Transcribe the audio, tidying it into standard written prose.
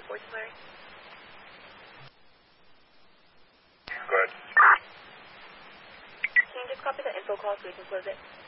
Fort Smart. Go ahead. Can you just copy the info call so we can close it?